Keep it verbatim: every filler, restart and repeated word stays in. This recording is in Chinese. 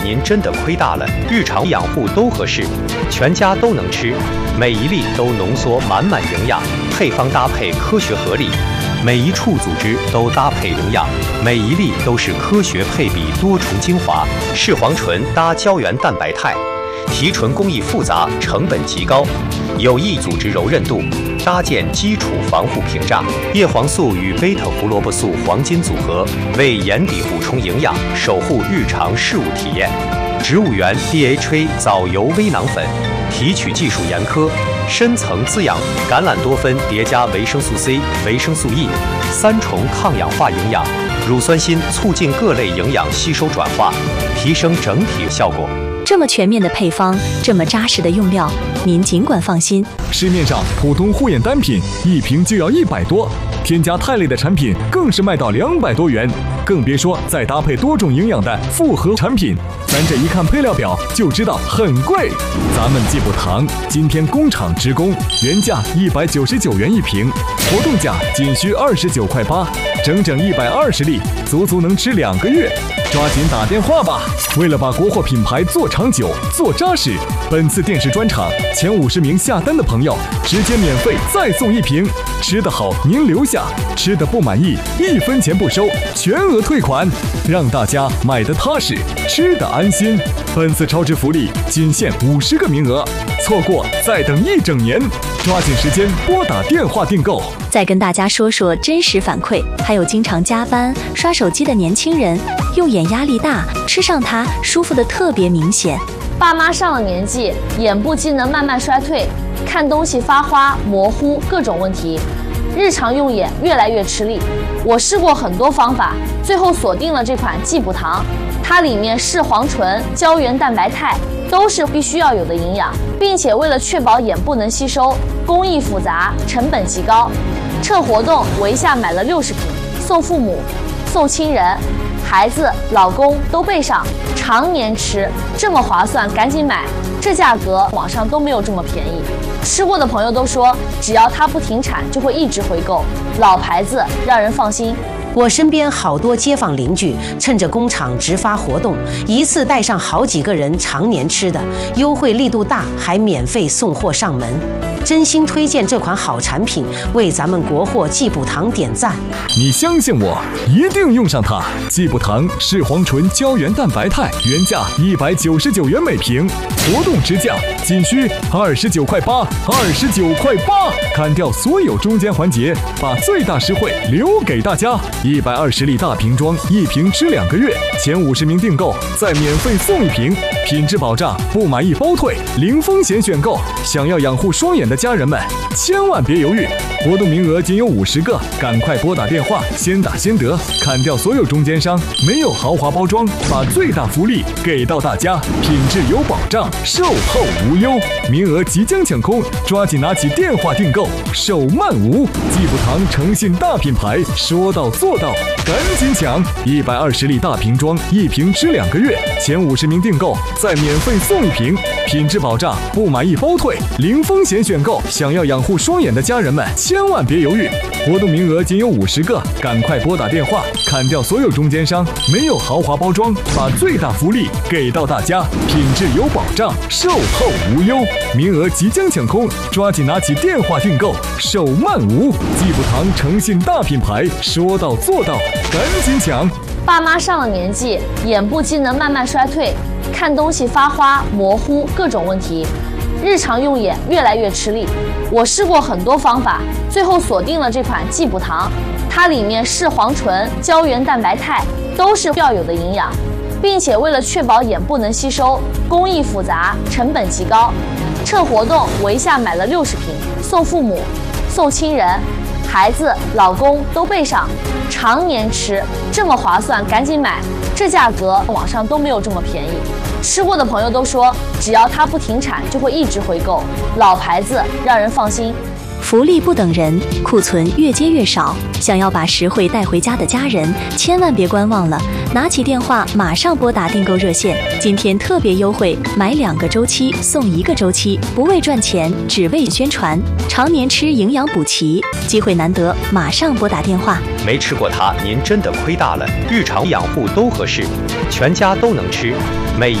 您真的亏大了。日常养护都合适，全家都能吃，每一粒都浓缩满满营养，配方搭配科学合理，每一处组织都搭配营养，每一粒都是科学配比多重精华，视黄醇搭胶原蛋白肽，提纯工艺复杂，成本极高，有益组织柔韧度，搭建基础防护屏障。叶黄素与贝塔胡萝卜素黄金组合，为眼底补充营养，守护日常事物体验。植物源 D H A 藻油微囊粉，提取技术严苛，深层滋养，橄榄多酚叠加维生素 C、维生素 E， 三重抗氧化营养。乳酸锌促进各类营养吸收转化，提升整体效果。 这么全面的配方，这么扎实的用料，您尽管放心。 市面上普通护眼单品一瓶就要一百多，添加肽类的产品更是卖到两百多元，更别说再搭配多种营养的复合产品，咱这一看配料表就知道很贵。咱们济补堂今天工厂直供，原价一百九十九元一瓶，活动价仅需二十九块八，整整一百二十粒，足足能吃两个月。抓紧打电话吧！为了把国货品牌做长久、做扎实，本次电视专场前五十名下单的朋友，直接免费再送一瓶。吃得好您留下，吃得不满意一分钱不收，全额退款，让大家买得踏实，吃得安心。本次超值福利仅限五十个名额，错过再等一整年，抓紧时间拨打电话订购。 再跟大家说说真实反馈，还有经常加班刷手机的年轻人，用眼压力大，吃上它舒服的特别明显。 爸妈上了年纪，眼部机能慢慢衰退，看东西发花、模糊，各种问题，日常用眼越来越吃力。我试过很多方法，最后锁定了这款济补堂，它里面视黄醇、胶原蛋白肽都是必须要有的营养，并且为了确保眼部能吸收，工艺复杂，成本极高。趁活动，我一下买了六十瓶，送父母、送亲人、孩子、老公都备上，常年吃，这么划算，赶紧买！这价格网上都没有这么便宜。吃过的朋友都说，只要它不停产，就会一直回购，老牌子，让人放心。 我身边好多街坊邻居趁着工厂直发活动，一次带上好几个人常年吃的，优惠力度大，还免费送货上门。真心推荐这款好产品，为咱们国货济补堂点赞。 你相信我，一定用上它。济补堂视黄醇胶原蛋白肽原价一百九十九元每瓶，活动直降仅需二十九块八，二十九块八，砍掉所有中间环节，把最大实惠留给大家。一百二十粒大瓶装，一瓶吃两个月，前五十名订购再免费送一瓶，品质保障，不满意包退，零风险选购。想要养护双眼的家人们，千万别犹豫，活动名额仅有五十个，赶快拨打电话，先打先得，砍掉所有中间商，没有豪华包装，把最大福利给到大家，品质有保障，售后无忧，名额即将抢空，抓紧拿起电话订购，手慢无。济补堂诚信大品牌，说到做到，赶紧抢！一百二十粒大瓶装，一瓶吃两个月，前五十名订购再免费送一瓶，品质保障，不满意包退，零风险选购。想要养护双眼的家人们，千万别犹豫，活动名额仅有五十个，赶快拨打电话，砍掉所有中间商，没有豪华包装，把最大福利给到大家，品质有保障，售后无忧，名额即将抢空，抓紧拿起电话订购，手慢无。济补堂诚信大品牌，说到做到，赶紧抢！ 爸妈上了年纪，眼部机能慢慢衰退，看东西发花、模糊，各种问题，日常用眼越来越吃力。我试过很多方法，最后锁定了这款济补堂，它里面视黄醇、胶原蛋白肽都是要有的营养，并且为了确保眼部能吸收，工艺复杂，成本极高。趁活动，我一下买了六十瓶，送父母、送亲人、孩子、老公都备上，常年吃，这么划算，赶紧买！这价格网上都没有这么便宜。吃过的朋友都说，只要它不停产，就会一直回购，老牌子，让人放心。 福利不等人，库存越接越少。想要把实惠带回家的家人，千万别观望了，拿起电话马上拨打订购热线。今天特别优惠，买两个周期送一个周期，不为赚钱，只为宣传。常年吃营养补齐，机会难得，马上拨打电话。 没吃过它，您真的亏大了。日常养护都合适，全家都能吃，每